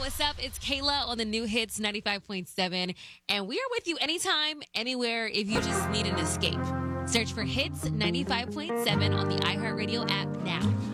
what's up? It's Kayla on the new hits 95.7. And we are with you anytime, anywhere, if you just need an escape. Search for Hits 95.7 on the iHeartRadio app now.